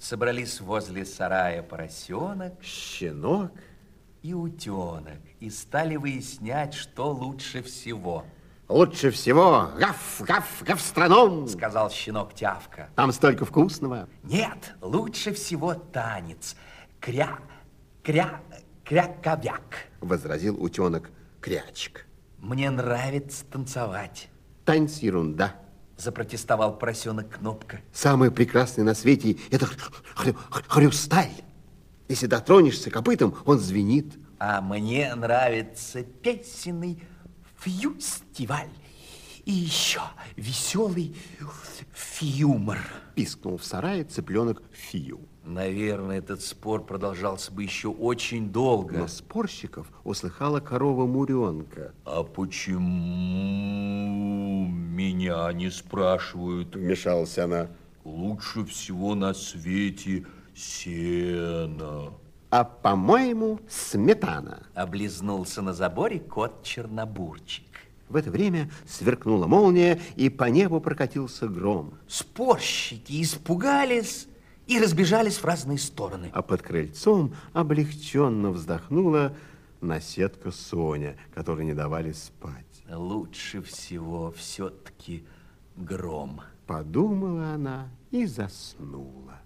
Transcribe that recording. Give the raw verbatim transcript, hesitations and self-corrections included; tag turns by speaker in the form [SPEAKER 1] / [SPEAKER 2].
[SPEAKER 1] Собрались возле сарая поросенок,
[SPEAKER 2] щенок
[SPEAKER 1] и утенок, и стали выяснять, что лучше всего.
[SPEAKER 2] Лучше всего гав, гав, гавстроном,
[SPEAKER 1] сказал щенок Тявка.
[SPEAKER 2] Там столько вкусного.
[SPEAKER 1] Нет, лучше всего танец. Кря, кря, кряковяк,
[SPEAKER 2] возразил утенок Крячик.
[SPEAKER 1] Мне нравится танцевать.
[SPEAKER 2] Танец ерунда,
[SPEAKER 1] запротестовал поросенок Кнопка.
[SPEAKER 2] Самый прекрасный на свете это хрю, хрюсталь. Если дотронешься копытом, он звенит.
[SPEAKER 1] А мне нравится песенный фьюстиваль. И еще веселый фьюмор.
[SPEAKER 2] Пискнул в сарае цыпленок Фью.
[SPEAKER 1] Наверное, этот спор продолжался бы еще очень долго.
[SPEAKER 2] Но спорщиков услыхала корова Муренка.
[SPEAKER 3] А почему меня не спрашивают?
[SPEAKER 2] Вмешалась она.
[SPEAKER 3] Лучше всего на свете сено.
[SPEAKER 2] А, по-моему, сметана.
[SPEAKER 1] Облизнулся на заборе кот Чернобурчик.
[SPEAKER 2] В это время сверкнула молния, и по небу прокатился гром.
[SPEAKER 1] Спорщики испугались и разбежались в разные стороны.
[SPEAKER 2] А под крыльцом облегченно вздохнула наседка Соня, которой не давали спать.
[SPEAKER 1] Лучше всего все-таки гром.
[SPEAKER 2] Подумала она и заснула.